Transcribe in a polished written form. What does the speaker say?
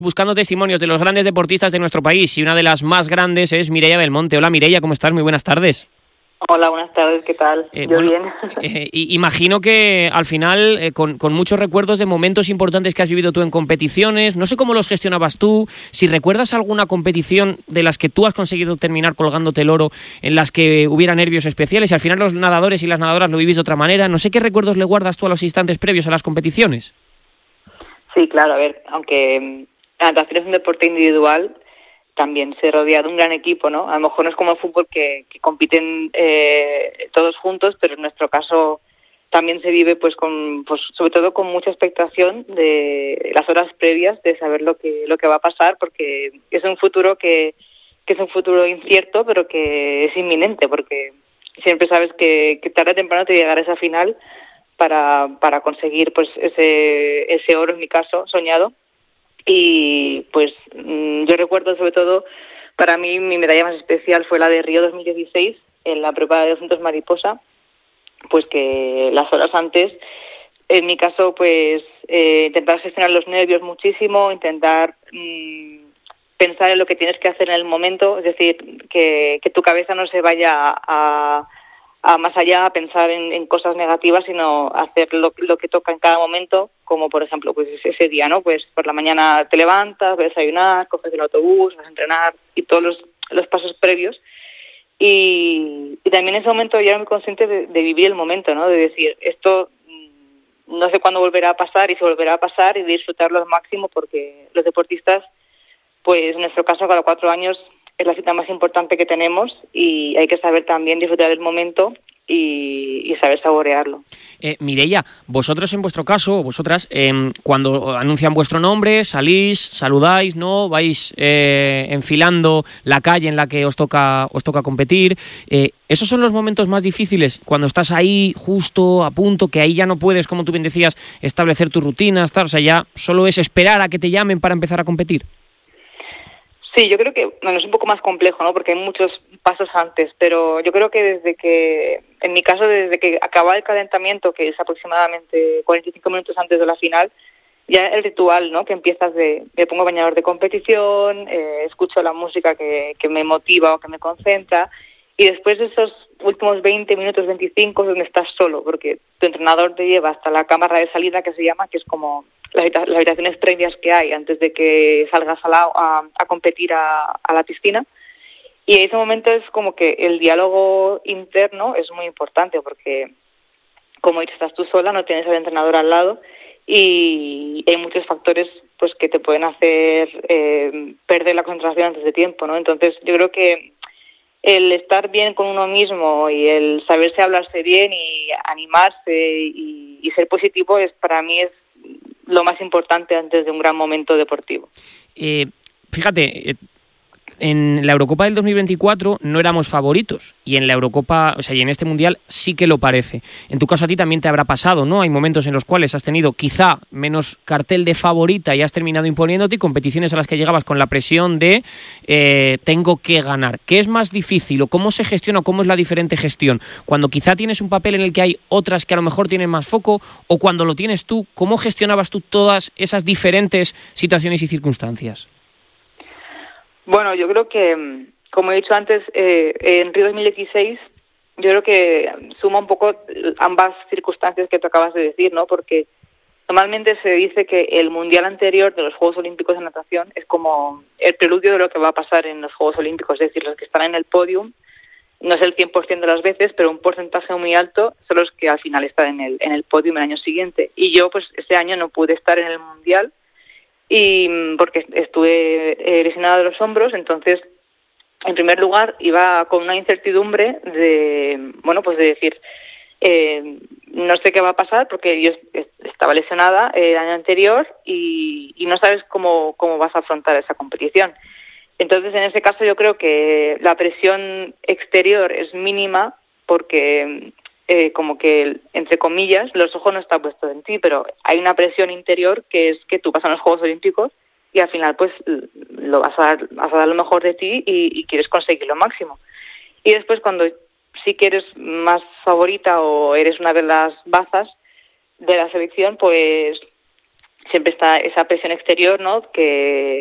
Buscando testimonios de los grandes deportistas de nuestro país, y una de las más grandes es Mireia Belmonte. Hola Mireia, ¿cómo estás? Muy buenas tardes. Hola, buenas tardes, ¿qué tal? Yo bien. Imagino que al final, con muchos recuerdos de momentos importantes que has vivido tú en competiciones, no sé cómo los gestionabas tú, si recuerdas alguna competición de las que tú has conseguido terminar colgándote el oro, en las que hubiera nervios especiales, y al final los nadadores y las nadadoras lo vivís de otra manera. No sé qué recuerdos le guardas tú a los instantes previos a las competiciones. Sí, claro, a ver, aunque la natación es un deporte individual, también se rodea de un gran equipo, ¿no? A lo mejor no es como el fútbol que compiten todos juntos, pero en nuestro caso también se vive pues sobre todo con mucha expectación de las horas previas, de saber lo que va a pasar, porque es un futuro que es un futuro incierto, pero que es inminente, porque siempre sabes que tarde o temprano te llegará esa final para conseguir pues ese oro, en mi caso, soñado. Y pues yo recuerdo sobre todo, para mí mi medalla más especial fue la de Río 2016 en la prueba de 200 mariposa, pues que las horas antes, en mi caso, pues intentar gestionar los nervios muchísimo, intentar pensar en lo que tienes que hacer en el momento, es decir, que tu cabeza no se vaya a más allá a pensar en cosas negativas, sino hacer lo que toca en cada momento, como por ejemplo pues ese día, ¿no? Pues por la mañana te levantas, vas a desayunar, coges el autobús, vas a entrenar y todos los pasos previos. Y también en ese momento ya era muy consciente de vivir el momento, ¿no? De decir, esto no sé cuándo volverá a pasar, y si volverá a pasar, y de disfrutarlo al máximo, porque los deportistas, pues en nuestro caso, cada 4 años es la cita más importante que tenemos, y hay que saber también disfrutar del momento y saber saborearlo. Mireia, vosotros en vuestro caso, vosotras, cuando anuncian vuestro nombre, salís, saludáis, ¿no? Vais enfilando la calle en la que os toca competir. ¿Esos son los momentos más difíciles? Cuando estás ahí justo a punto, que ahí ya no puedes, como tú bien decías, establecer tus rutinas, o sea, ya solo es esperar a que te llamen para empezar a competir. Sí, yo creo que es un poco más complejo, ¿no? Porque hay muchos pasos antes, pero yo creo que en mi caso, desde que acaba el calentamiento, que es aproximadamente 45 minutos antes de la final, ya el ritual, ¿no? Que empiezas me pongo bañador de competición, escucho la música que me motiva o que me concentra, y después de esos últimos 20 minutos, 25, donde estás solo, porque tu entrenador te lleva hasta la cámara de salida, que se llama, que es como las habitaciones previas que hay antes de que salgas a competir a la piscina. Y en ese momento es como que el diálogo interno es muy importante, porque como estás tú sola, no tienes al entrenador al lado, y hay muchos factores pues que te pueden hacer perder la concentración antes de tiempo, ¿no? Entonces yo creo que el estar bien con uno mismo y el saberse hablarse bien y animarse y ser positivo para mí es lo más importante antes de un gran momento deportivo. Fíjate, en la Eurocopa del 2024 no éramos favoritos, y en la Eurocopa, o sea, y en este Mundial sí que lo parece. En tu caso a ti también te habrá pasado, ¿no? Hay momentos en los cuales has tenido quizá menos cartel de favorita y has terminado imponiéndote, y competiciones a las que llegabas con la presión de tengo que ganar. ¿Qué es más difícil o cómo se gestiona o cómo es la diferente gestión? Cuando quizá tienes un papel en el que hay otras que a lo mejor tienen más foco, o cuando lo tienes tú, ¿cómo gestionabas tú todas esas diferentes situaciones y circunstancias? Bueno, yo creo que, como he dicho antes, en Río 2016, yo creo que suma un poco ambas circunstancias que tú acabas de decir, ¿no? Porque normalmente se dice que el mundial anterior de los Juegos Olímpicos de natación es como el preludio de lo que va a pasar en los Juegos Olímpicos, es decir, los que están en el podium, no es el 100% de las veces, pero un porcentaje muy alto son los que al final están en el podium el año siguiente. Y yo, pues, ese año no pude estar en el mundial, y porque estuve lesionada de los hombros. Entonces, en primer lugar, iba con una incertidumbre de decir, no sé qué va a pasar, porque yo estaba lesionada el año anterior y no sabes cómo vas a afrontar esa competición. Entonces, en ese caso, yo creo que la presión exterior es mínima, porque como que, entre comillas, los ojos no están puestos en ti, pero hay una presión interior, que es que tú vas a los Juegos Olímpicos y al final pues lo vas a dar lo mejor de ti y quieres conseguir lo máximo. Y después, cuando sí que eres más favorita o eres una de las bazas de la selección, pues siempre está esa presión exterior, ¿no? Que